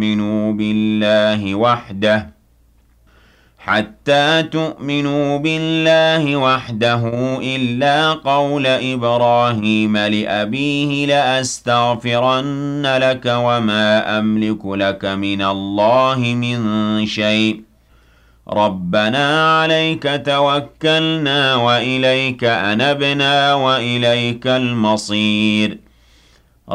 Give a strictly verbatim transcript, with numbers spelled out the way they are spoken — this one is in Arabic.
تؤمنوا بالله وحده حتى تؤمنوا بالله وحده إلا قول إبراهيم لأبيه لأستغفرن لك وما أملك لك من الله من شيء ربنا عليك توكلنا وإليك أنبنا وإليك المصير